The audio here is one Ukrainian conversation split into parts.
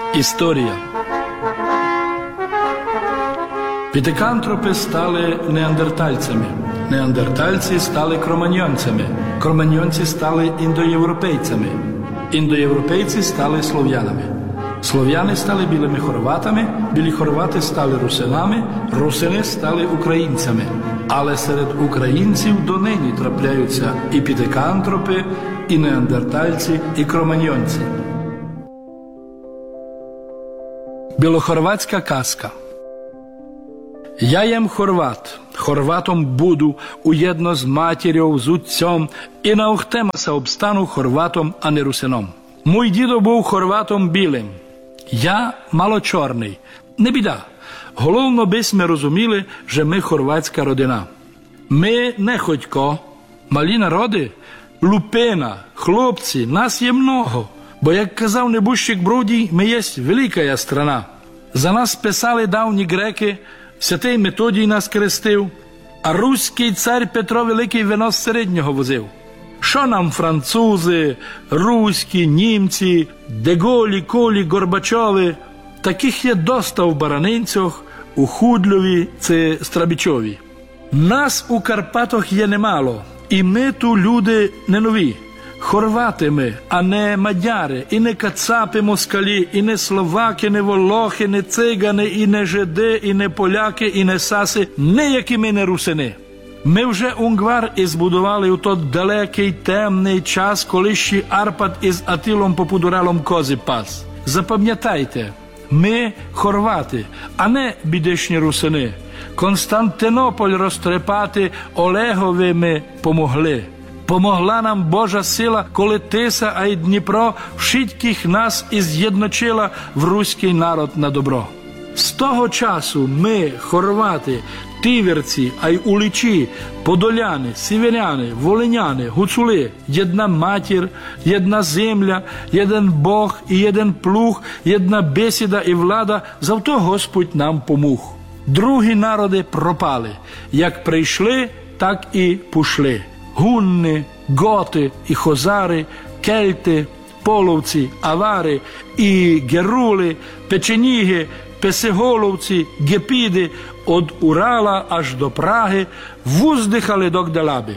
Історія. Пітекантропи стали неандертальцями. Неандертальці стали кроманьйонцями. Кроманьйонці стали індоєвропейцями. Індоєвропейці стали слов'янами. Слов'яни стали білими хорватами, білі хорвати стали русинами, русини стали українцями. Але серед українців донині трапляються і пітекантропи, і неандертальці, і кроманьйонці. Білохорватська казка. Я єм хорват, хорватом буду, уєдно з матір'ю, з отцем, і наухтемася обстану хорватом, а не русином. Мій дідо був хорватом білим, я малочорний. Не біда, головно бись ми розуміли, що ми хорватська родина. Ми не ходько, малі народи, лупина, хлопці, нас є много, бо, як казав небущик Бродій, ми єсть велика страна. За нас писали давні греки, святий Методій нас крестив, а руський цар Петро Великий вино з середнього возив. Що нам французи, руські, німці, Деголі, Колі, Горбачови? Таких є доста в Баранинцях, у Худльові чи Страбічові. Нас у Карпатах є немало, і ми ту люди не нові. Хорвати ми, а не мадяри, і не кацапи москалі, і не словаки, не волохи, не цигани, і не жиди, і не поляки, і не саси, ніякі ми не русини. Ми вже Унгвар і збудували у тот далекий, темний час, коли ще Арпад із Атилом Попудуралом кози пас. Запам'ятайте, ми хорвати, а не бідешні русини. Константинополь розтрепати Олегові ми помогли. Помогла нам Божа сила, коли Тиса, а й Дніпро всіх нас і з'єдночила в руський народ на добро. З того часу ми, хорвати, тиверці, а й уличі, подоляни, сіверяни, волиняни, гуцули, єдна матір, єдна земля, єден Бог і єден плуг, єдна бесіда і влада, завто Господь нам помог. Другі народи пропали, як прийшли, так і пішли. Гунни, готи і хозари, кельти, половці, авари і герули, печеніги, песеголовці, гепіди від Урала аж до Праги вуздихали до Гдалаби.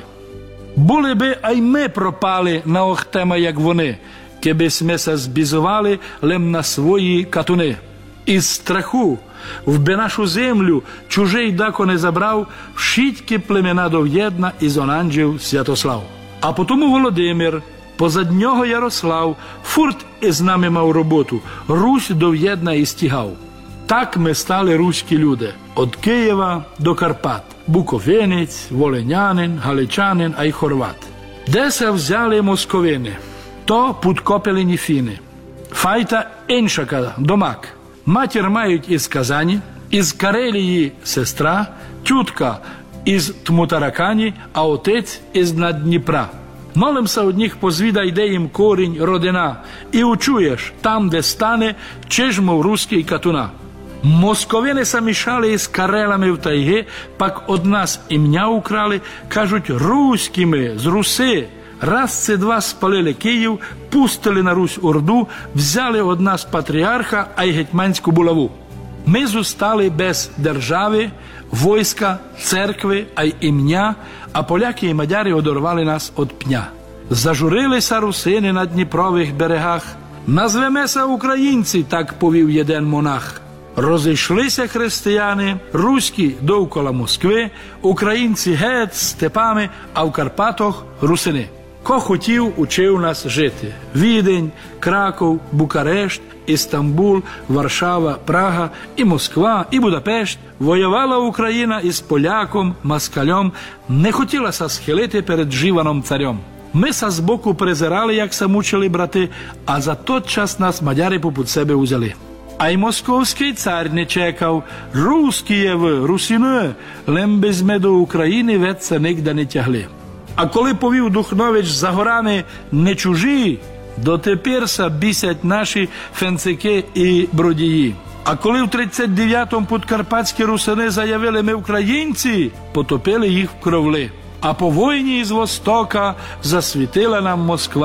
Були би, а й ми пропали на Охтема, як вони, кеби ми се збізували лем на свої катуни. Із страху, вби нашу землю чужий дако не забрав, всітьки племена дов'єдна із Онанджів Святослав. А потому Володимир, позад нього Ярослав, фурт із нами мав роботу, Русь дов'єдна і стігав. Так ми стали руські люди, від Києва до Карпат, буковинець, волинянин, галичанин, а й хорват. Де се взяли московини? То підкопелені фіни. Файта Іншака, домак. Матір мають із Казані, із Карелії сестра, тютка із Тмутаракані, а отець із Наддніпра. Молимся одніх позвідай, де їм корінь, родина, і учуєш, там, де стане, чижмов руський катуна. Московини самішали із Карелами в тайги, пак од нас ім'я украли, кажуть, руськими, з Руси. Раз це два спалили Київ, пустили на Русь Орду, взяли од нас патріарха, а й гетьманську булаву. Ми зостали без держави, войска, церкви, а й ім'я, а поляки і мадяри одорвали нас від пня. Зажурилися русини на Дніпрових берегах. Назвемеся українці, так повів єден монах. Розійшлися християни, руські довкола Москви, українці геть степами, а в Карпатах русини. Ко хотів, учив нас жити. Відень, Краков, Букарешт, Істамбул, Варшава, Прага, і Москва, і Будапешт. Воювала Україна із поляком, москалем, не хотілася схилити перед Живаном царем. Ми са збоку презирали, як са мучили брати, а за тот час нас мадяри попід себе узяли. А й московський цар не чекав, руські є ви, русини, лем без ме до України веться нігде не тягли. А коли повів Духнович за горами не чужі, дотеперся бісять наші фенцики і бродії. А коли в 39-му подкарпатські русини заявили ми українці, потопили їх в кровли. А по війні із Востока засвітила нам Москва.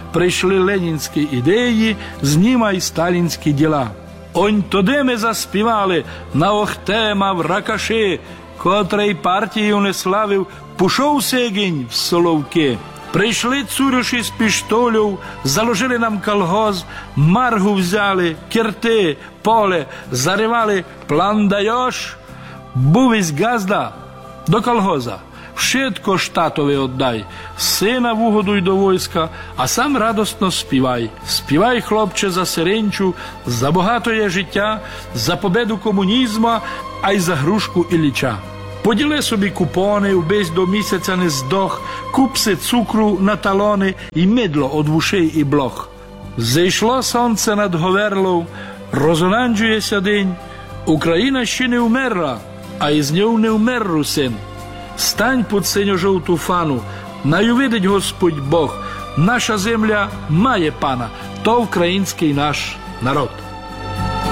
прийшли ленінські ідеї, знімай сталінські діла. Онь тоді ми заспівали на Охтема в Ракаши, котрий партію не славив, пішов Сегінь в Соловки. Прийшли цурюші з піштолів, заложили нам колгоз, маргу взяли, кірти, поле, заривали, план даєш, бувись газда до колгоза. Všetko штатові odдай, сина вугодуй до войска, а сам радостно співай. Співай, хлопче, за сиренчу, за багатоє життя, за победу комунізму, а й за грушку Ілліча. Поділи собі купони, убись до місяця не здох, куп си цукру на талони і мидло од вушей і блох. Зійшло сонце над Говерлов, розонанджується день, Україна ще не вмерла, а із нього не вмер русин. Стань під синьо-жовту фану, най увидить Господь Бог, наша земля має пана, то український наш народ.